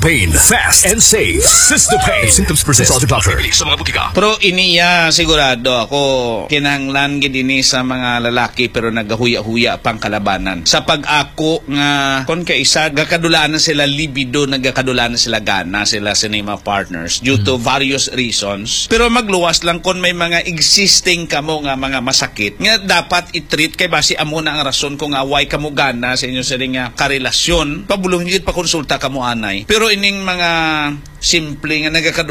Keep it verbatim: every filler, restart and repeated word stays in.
Pain. Fast and safe. Cystopain. Symptoms persist. Consult your doctor. Sa mga butika. Pero iniya sigurado ako kinahanglan gid ini sa mga lalaki pero nagahuya-huya pang kalabanan. Sa pag-ako nga kon kay isa gakadulaan sila libido, nagakadulaan sila gana sila sa mga partners due to various reasons. Pero magluwas lang kon may mga existing kamo nga mga masakit nga dapat i-treat kay basi amo na ang rason kung away kamo gana sa inyo sa nga karelasyon. Pabulong yun pa konsulta kamo anay. Pero ining mga simple nga nagakadula